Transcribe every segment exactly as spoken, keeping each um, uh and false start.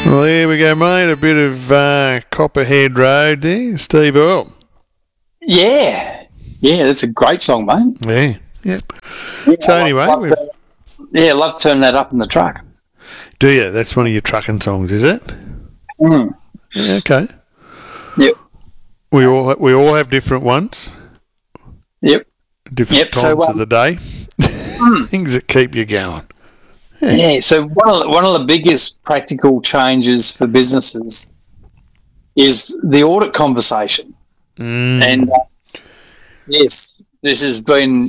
Well, there we go, mate. A bit of uh, Copperhead Road there. Steve Earle. Yeah. Yeah, that's a great song, mate. Yeah. Yep. Yeah, So I anyway, love, we love to, yeah, love turning that up in the truck. do you? That's one of your trucking songs, is it? Mm. Yeah, okay. Yep. We all we all have different ones. Yep. Different Yep, times so, um, of the day. mm. Things that keep you going. Yeah. yeah, so one of, the, one of the biggest practical changes for businesses is the audit conversation. Mm. And uh, yes, this has been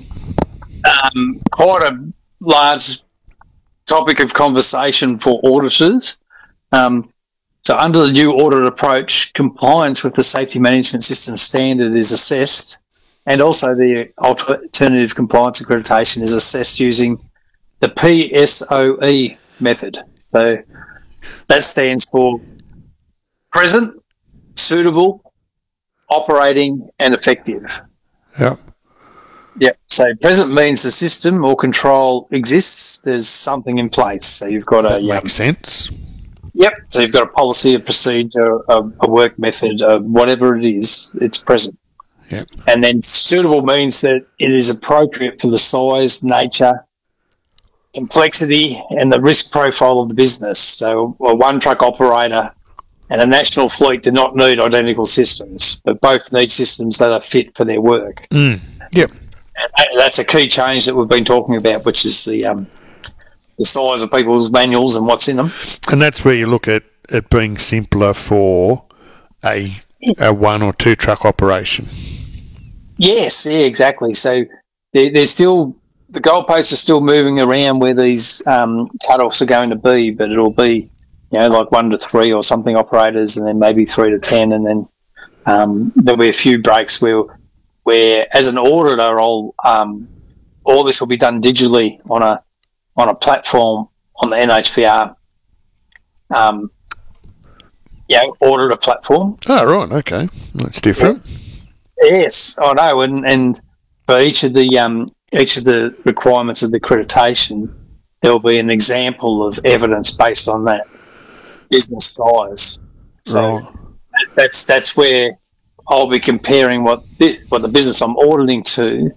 um, quite a large topic of conversation for auditors. Um, so under the new audit approach, compliance with the safety management system standard is assessed, and also the alternative compliance accreditation is assessed using the P S O E method. So that stands for present, suitable, operating, and effective. Yep. Yep. So present means the system or control exists. There's something in place. So you've got That a makes um, sense. Yep. So you've got a policy, a procedure, a, a work method, uh, whatever it is. It's present. Yep. And then suitable means that it is appropriate for the size, nature, complexity, and the risk profile of the business. So a one truck operator and a national fleet do not need identical systems, but both need systems that are fit for their work. Mm. Yep. And that's a key change that we've been talking about, which is the um, the size of people's manuals and what's in them. And that's where you look at it being simpler for a a one or two truck operation. Yes, yeah, exactly. So there, there's still the goalposts are still moving around where these um, cut-offs are going to be, but it'll be, you know, like one to three or something operators, and then maybe three to ten, and then um, there'll be a few breaks where, where as an auditor, I'll um, all this will be done digitally on a on a platform on the N H V R, um, yeah, auditor platform. Oh, right, okay, that's different. Yes, I know, and and for each of the um, each of the requirements of the accreditation, there will be an example of evidence based on that business size. So Right. that's that's where I'll be comparing what this, what the business I'm auditing to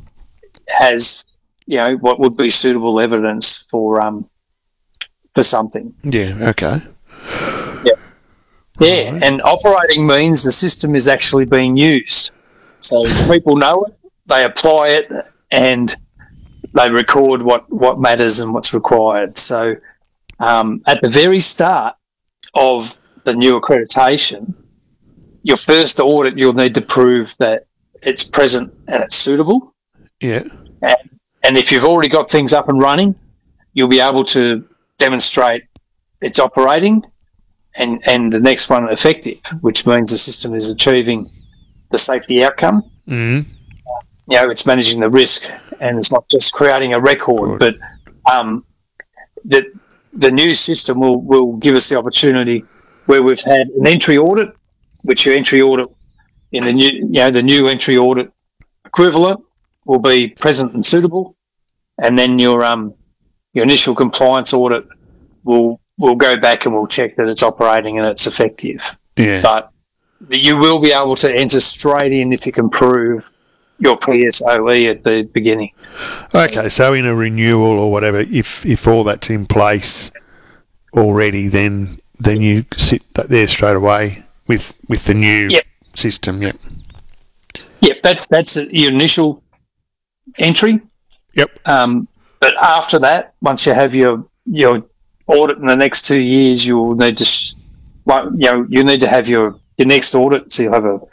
has, you know, what would be suitable evidence for um for something. Yeah, okay. Yeah, yeah, Right. and operating means the system is actually being used. So people know it, they apply it, and they record what, what matters and what's required. So um, at the very start of the new accreditation, your first audit, you'll need to prove that it's present and it's suitable. Yeah. And, and if you've already got things up and running, you'll be able to demonstrate it's operating, and, and the next one effective, which means the system is achieving the safety outcome. Mm. You know, it's managing the risk, and it's not just creating a record, Good. but um, the, the new system will, will give us the opportunity where we've had an entry audit, which your entry audit in the new, you know, the new entry audit equivalent will be present and suitable, and then your um your initial compliance audit will will go back and we'll check that it's operating and it's effective. Yeah. But you will be able to enter straight in if you can prove your P S O E at the beginning. Okay, so in a renewal or whatever, if if all that's in place already, then then you sit there straight away with with the new Yep. system. Yep. Yep, that's that's your initial entry. Yep. Um, but after that, once you have your your audit in the next two years, you'll need to, sh- well, you know, you need to have your, your next audit. So you'll have a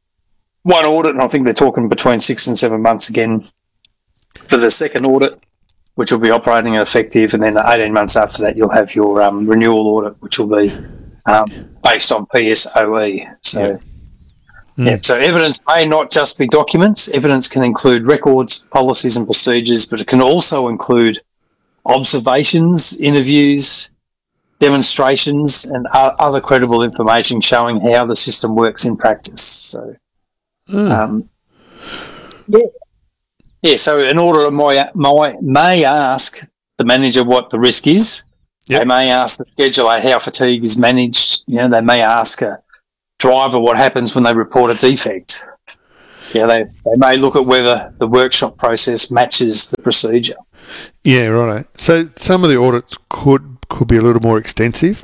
one audit, and I think they're talking between six and seven months again for the second audit, which will be operating and effective, and then eighteen months after that, you'll have your um, renewal audit, which will be um, based on P S O E. So. Yeah. Mm. Yeah, so evidence may not just be documents. Evidence can include records, policies and procedures, but it can also include observations, interviews, demonstrations, and o- other credible information showing how the system works in practice. So, Mm. um, yeah. Yeah, so an auditor may, may, may ask the manager what the risk is, Yep. They may ask the scheduler how fatigue is managed. You know, they may ask a driver what happens when they report a defect. Yeah, they, they may look at whether the workshop process matches the procedure. Yeah, right. So some of the audits could could be a little more extensive.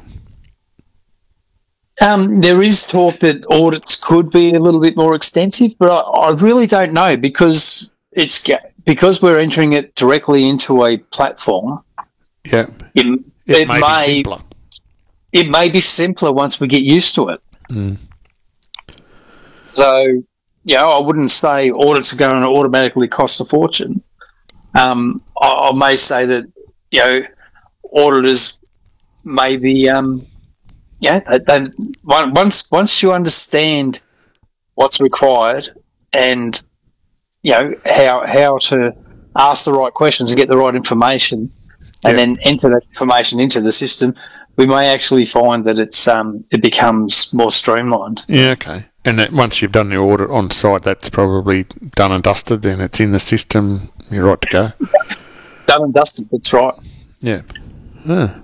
Um, there is talk that audits could be a little bit more extensive, but I, I really don't know because it's because we're entering it directly into a platform. Yeah, it, it, it may, may be simpler. It may be simpler once we get used to it. Mm. So, you know, I wouldn't say audits are going to automatically cost a fortune. Um, I, I may say that, you know, auditors may be, um, yeah, they, they, once once you understand what's required and, you know, how how to ask the right questions and get the right information and yeah. then enter that information into the system, we may actually find that it's um, it becomes more streamlined. Yeah, okay. And that once you've done the audit on site, that's probably done and dusted, then it's in the system, you're right to go. Done and dusted, that's right. Yeah. Ah.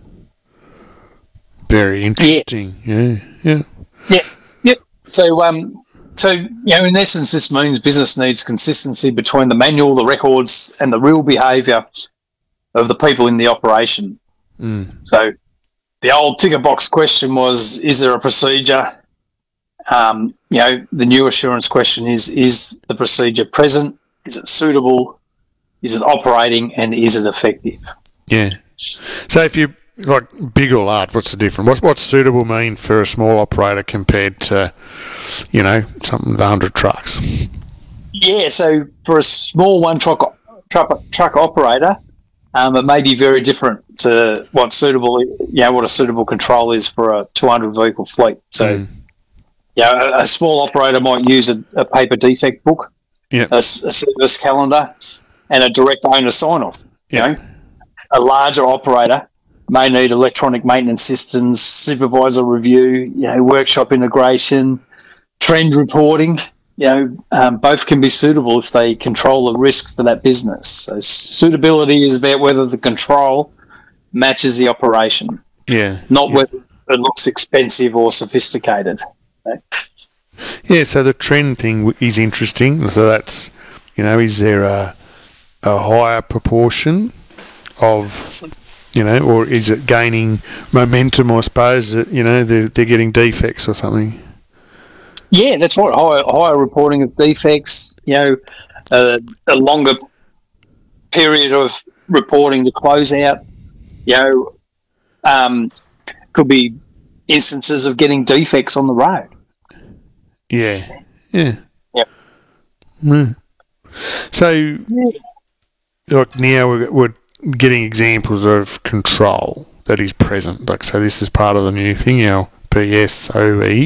Very interesting. Yeah. Yeah. Yeah. Yeah. Yep. So, um, so you know, in essence, this means business needs consistency between the manual, the records, and the real behaviour of the people in the operation. Mm. So, the old ticker box question was: is there a procedure? Um, you know, the new assurance question is: is the procedure present? Is it suitable? Is it operating? And is it effective? Yeah. So, if you like big or large, what's the difference? What's what's suitable mean for a small operator compared to, you know, something with a hundred trucks? Yeah, so for a small one truck truck, truck operator, um, it may be very different to what's suitable. You know, what a suitable control is for a two hundred vehicle fleet. So, mm. yeah, you know, a, a small operator might use a, a paper defect book, yeah, a, a service calendar, and a direct owner sign off. Yeah. You know, a larger operator may need electronic maintenance systems, supervisor review, you know, workshop integration, trend reporting. You know, um, both can be suitable if they control the risk for that business. So suitability is about whether the control matches the operation. Yeah. Not yeah. whether it looks expensive or sophisticated. Okay? Yeah, so the trend thing is interesting. So that's, you know, is there a, a higher proportion of, you know, or is it gaining momentum, I suppose, that, you know, they're, they're getting defects or something? Yeah, that's right. Higher, higher reporting of defects, you know, uh, a longer period of reporting to close out, you know, um, could be instances of getting defects on the road. Yeah, yeah. Yep. Mm. So, yeah. like now we're, we're getting examples of control that is present. Like, so this is part of the new thing, you know, P S O E.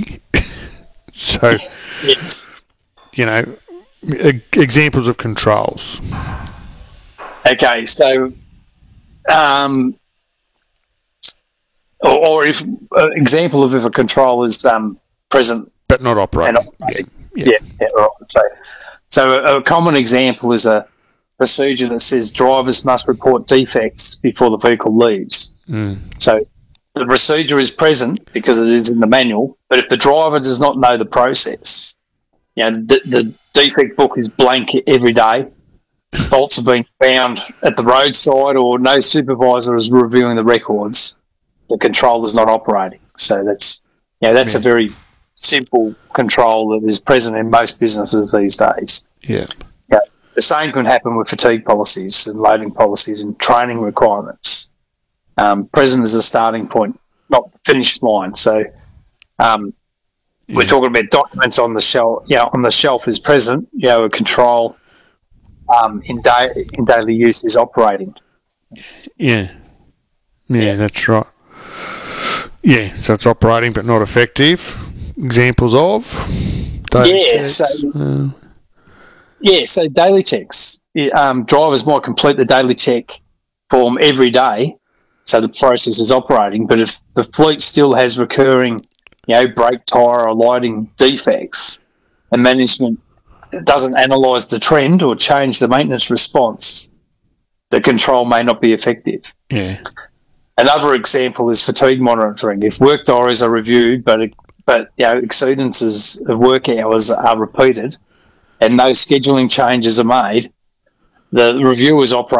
So, yes. you know, examples of controls. Okay, so, um, or, or if an uh, example of if a control is um, present but not operating. operating. Yeah, yeah. yeah right. So, so a, a common example is a procedure that says drivers must report defects before the vehicle leaves. Mm. So the procedure is present because it is in the manual, but if the driver does not know the process, you know, the, the defect book is blank every day, faults have been found at the roadside or no supervisor is reviewing the records, the control is not operating. So that's, you know, that's yeah. a very simple control that is present in most businesses these days. Yeah. Yeah. The same can happen with fatigue policies and loading policies and training requirements. Um, present is a starting point, not the finish line. So um, yeah. we're talking about documents on the shelf. Yeah, on the shelf is present. You know, a control um, in da- in daily use is operating. Yeah. yeah, yeah, that's right. Yeah, so it's operating but not effective. Examples of daily yeah, checks. So, uh, yeah, so daily checks. Um, drivers might complete the daily check form every day, so the process is operating. But if the fleet still has recurring, you know, brake, tyre, or lighting defects, and management doesn't analyse the trend or change the maintenance response, the control may not be effective. Yeah. Another example is fatigue monitoring. If work diaries are reviewed, but but you know exceedances of work hours are repeated, and no scheduling changes are made, the reviewers operate